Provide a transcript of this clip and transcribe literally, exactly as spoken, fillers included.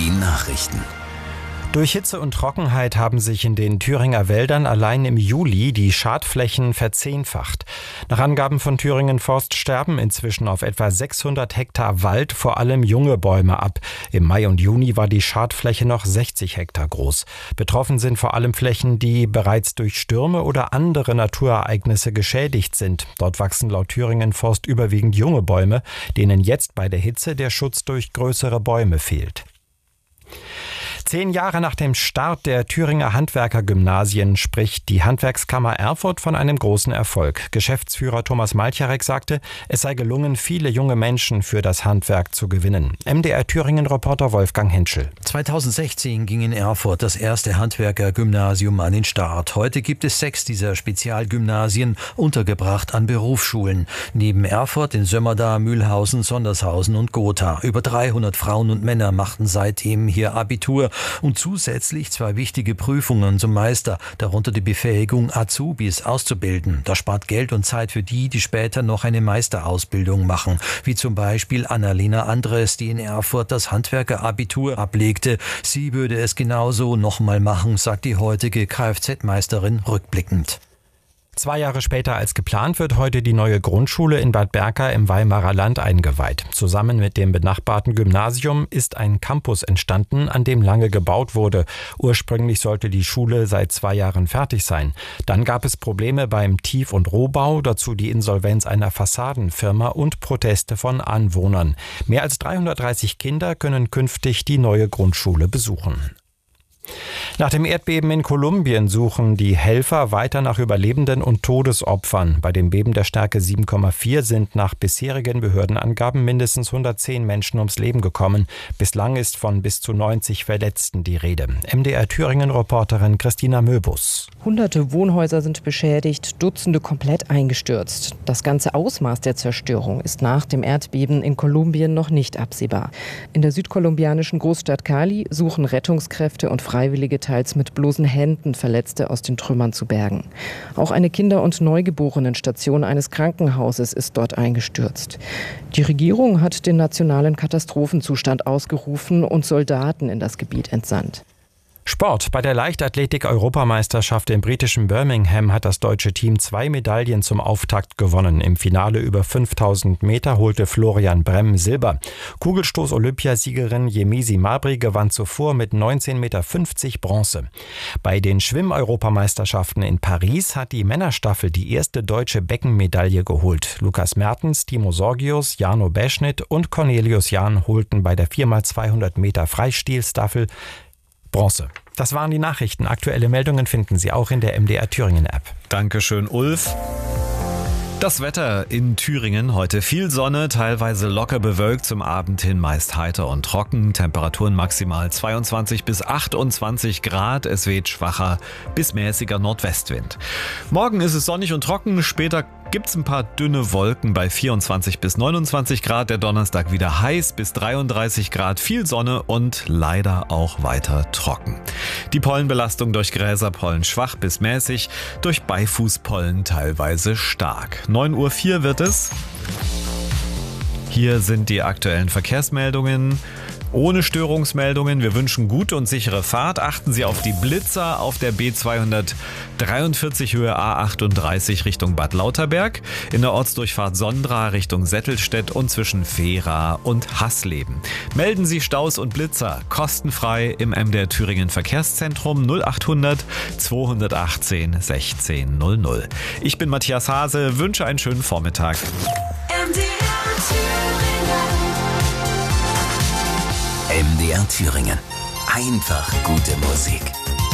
Die Nachrichten. Durch Hitze und Trockenheit haben sich in den Thüringer Wäldern allein im Juli die Schadflächen verzehnfacht. Nach Angaben von Thüringen Forst sterben inzwischen auf etwa sechshundert Hektar Wald vor allem junge Bäume ab. Im Mai und Juni war die Schadfläche noch sechzig Hektar groß. Betroffen sind vor allem Flächen, die bereits durch Stürme oder andere Naturereignisse geschädigt sind. Dort wachsen laut Thüringen Forst überwiegend junge Bäume, denen jetzt bei der Hitze der Schutz durch größere Bäume fehlt. Zehn Jahre nach dem Start der Thüringer Handwerkergymnasien spricht die Handwerkskammer Erfurt von einem großen Erfolg. Geschäftsführer Thomas Malcharek sagte, es sei gelungen, viele junge Menschen für das Handwerk zu gewinnen. M D R-Thüringen-Reporter Wolfgang Henschel. zweitausendsechzehn ging in Erfurt das erste Handwerkergymnasium an den Start. Heute gibt es sechs dieser Spezialgymnasien, untergebracht an Berufsschulen. Neben Erfurt in Sömmerda, Mühlhausen, Sondershausen und Gotha. Über dreihundert Frauen und Männer machten seitdem hier Abitur. Und zusätzlich zwei wichtige Prüfungen zum Meister, darunter die Befähigung, Azubis auszubilden. Das spart Geld und Zeit für die, die später noch eine Meisterausbildung machen. Wie zum Beispiel Annalena Andres, die in Erfurt das Handwerkerabitur ablegte. Sie würde es genauso nochmal machen, sagt die heutige Kfz-Meisterin rückblickend. Zwei Jahre später als geplant wird heute die neue Grundschule in Bad Berka im Weimarer Land eingeweiht. Zusammen mit dem benachbarten Gymnasium ist ein Campus entstanden, an dem lange gebaut wurde. Ursprünglich sollte die Schule seit zwei Jahren fertig sein. Dann gab es Probleme beim Tief- und Rohbau, dazu die Insolvenz einer Fassadenfirma und Proteste von Anwohnern. Mehr als dreihundertdreißig Kinder können künftig die neue Grundschule besuchen. Nach dem Erdbeben in Kolumbien suchen die Helfer weiter nach Überlebenden und Todesopfern. Bei dem Beben der Stärke sieben Komma vier sind nach bisherigen Behördenangaben mindestens hundertzehn Menschen ums Leben gekommen. Bislang ist von bis zu neunzig Verletzten die Rede. M D R-Thüringen-Reporterin Christina Möbus. Hunderte Wohnhäuser sind beschädigt, Dutzende komplett eingestürzt. Das ganze Ausmaß der Zerstörung ist nach dem Erdbeben in Kolumbien noch nicht absehbar. In der südkolumbianischen Großstadt Cali suchen Rettungskräfte und Freiwillige teils mit bloßen Händen Verletzte aus den Trümmern zu bergen. Auch eine Kinder- und Neugeborenenstation eines Krankenhauses ist dort eingestürzt. Die Regierung hat den nationalen Katastrophenzustand ausgerufen und Soldaten in das Gebiet entsandt. Sport. Bei der Leichtathletik-Europameisterschaft im britischen Birmingham hat das deutsche Team zwei Medaillen zum Auftakt gewonnen. Im Finale über fünftausend Meter holte Florian Bremm Silber. Kugelstoß-Olympiasiegerin Yemisi Mabry gewann zuvor mit neunzehn Komma fünfzig Meter Bronze. Bei den Schwimm-Europameisterschaften in Paris hat die Männerstaffel die erste deutsche Beckenmedaille geholt. Lukas Mertens, Timo Sorgius, Jano Beschnitt und Cornelius Jahn holten bei der vier mal zweihundert Meter Freistilstaffel Bronze. Das waren die Nachrichten. Aktuelle Meldungen finden Sie auch in der M D R Thüringen App. Dankeschön, Ulf. Das Wetter in Thüringen heute viel Sonne, teilweise locker bewölkt, zum Abend hin meist heiter und trocken. Temperaturen maximal zweiundzwanzig bis achtundzwanzig Grad. Es weht schwacher bis mäßiger Nordwestwind. Morgen ist es sonnig und trocken, später gibt's ein paar dünne Wolken bei vierundzwanzig bis neunundzwanzig Grad. Der Donnerstag wieder heiß bis dreiunddreißig Grad, viel Sonne und leider auch weiter trocken. Die Pollenbelastung durch Gräserpollen schwach bis mäßig, durch Beifußpollen teilweise stark. neun Uhr vier wird es. Hier sind die aktuellen Verkehrsmeldungen. Ohne Störungsmeldungen. Wir wünschen gute und sichere Fahrt. Achten Sie auf die Blitzer auf der B zweihundertdreiundvierzig Höhe A achtunddreißig Richtung Bad Lauterberg, in der Ortsdurchfahrt Sondra Richtung Settelstedt und zwischen Vera und Hasleben. Melden Sie Staus und Blitzer kostenfrei im M D R Thüringen Verkehrszentrum null achthundert zweihundertachtzehn sechzehn null null. Ich bin Matthias Hase, wünsche einen schönen Vormittag. M D R Thüringen. M D R Thüringen. Einfach gute Musik.